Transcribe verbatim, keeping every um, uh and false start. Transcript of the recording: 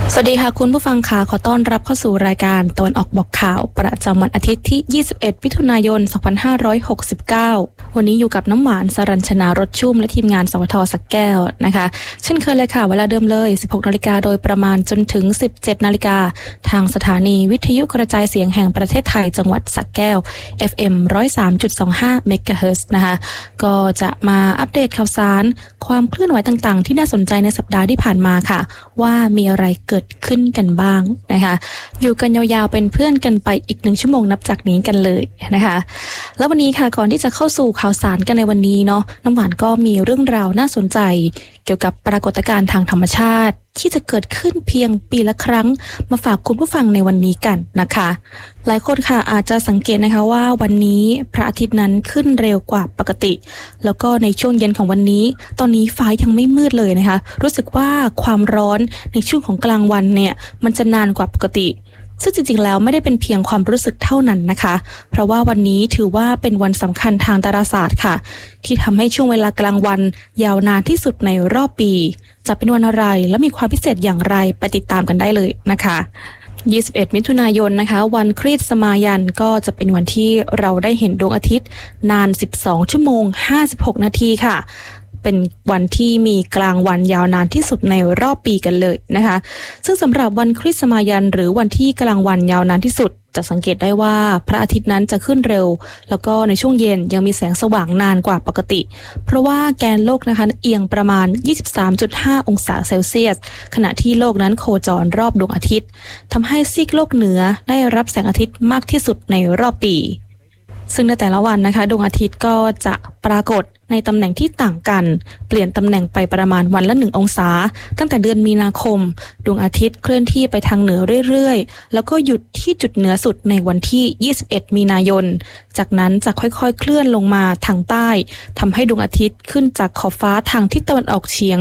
สวัสดีค่ะคุณผู้ฟังค่ะขอต้อนรับเข้าสู่รายการตะวันออกบอกข่าวประจำวันอาทิตย์ที่ยี่สิบเอ็ดมิถุนายนสองพันห้าร้อยหกสิบเก้าวันนี้อยู่กับน้ำหวานสรัญชนารสชุ่มและทีมงานสวทสักแก้วนะคะเช่นเคยเลยค่ะเวลาเดิมเลย สิบหกนาฬิกาโดยประมาณจนถึง สิบเจ็ดนาฬิกาทางสถานีวิทยุกระจายเสียงแห่งประเทศไทยจังหวัดสระแก้ว เอฟ เอ็ม หนึ่งร้อยสามจุดสองห้า เมกะเฮิรตซ์นะคะก็จะมาอัปเดตข่าวสารความเคลื่อนไหวต่างๆที่น่าสนใจในสัปดาห์ที่ผ่านมาค่ะว่ามีอะไรเกิดขึ้นกันบ้างนะคะอยู่กันยาวๆเป็นเพื่อนกันไปอีกหนึ่งชั่วโมงนับจากนี้กันเลยนะคะแล้ววันนี้ค่ะก่อนที่จะเข้าสู่ข่าวสารกันในวันนี้เนาะน้ำหวานก็มีเรื่องราวน่าสนใจเกี่ยวกับปรากฏการณ์ทางธรรมชาติที่จะเกิดขึ้นเพียงปีละครั้งมาฝากคุณผู้ฟังในวันนี้กันนะคะหลายคนค่ะอาจจะสังเกตนะคะว่าวันนี้พระอาทิตย์นั้นขึ้นเร็วกว่าปกติแล้วก็ในช่วงเย็นของวันนี้ตอนนี้ฟ้ายังไม่มืดเลยนะคะรู้สึกว่าความร้อนในช่วงของกลางวันเนี่ยมันจะนานกว่าปกติซึ่งจริงๆแล้วไม่ได้เป็นเพียงความรู้สึกเท่านั้นนะคะเพราะว่าวันนี้ถือว่าเป็นวันสำคัญทางดาราศาสตร์ค่ะที่ทำให้ช่วงเวลากลางวันยาวนานที่สุดในรอบปีจะเป็นวันอะไรและมีความพิเศษอย่างไรไปติดตามกันได้เลยนะคะยี่สิบเอ็ดมิถุนายนนะคะวันคริสต์มายันก็จะเป็นวันที่เราได้เห็นดวงอาทิตย์นานสิบสองชั่วโมงห้าสิบหกนาทีค่ะเป็นวันที่มีกลางวันยาวนานที่สุดในรอบปีกันเลยนะคะซึ่งสำหรับวันคริสต์มายันหรือวันที่กลางวันยาวนานที่สุดจะสังเกตได้ว่าพระอาทิตย์นั้นจะขึ้นเร็วแล้วก็ในช่วงเย็นยังมีแสงสว่างนานกว่าปกติเพราะว่าแกนโลกนะคะเอียงประมาณ ยี่สิบสามจุดห้า องศาเซลเซียสขณะที่โลกนั้นโคจรรอบดวงอาทิตย์ทำให้ซีกโลกเหนือได้รับแสงอาทิตย์มากที่สุดในรอบปีซึ่งในแต่ละวันนะคะดวงอาทิตย์ก็จะปรากฏในตำแหน่งที่ต่างกันเปลี่ยนตำแหน่งไปประมาณวันละหนึ่งองศาตั้งแต่เดือนมีนาคมดวงอาทิตย์เคลื่อนที่ไปทางเหนือเรื่อยๆแล้วก็หยุดที่จุดเหนือสุดในวันที่ยี่สิบเอ็ดมีนาคมจากนั้นจะค่อยๆเคลื่อนลงมาทางใต้ทำให้ดวงอาทิตย์ขึ้นจากขอบฟ้าทางทิศตะวันออกเฉียง